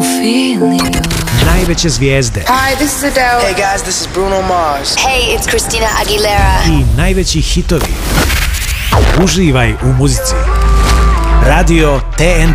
Najveće zvijezde. Hi, this is Adele. Hey guys, this is Bruno Mars. Hey, it's Christina Aguilera. I najveći hitovi. Uživaj u muzici. Radio TNT.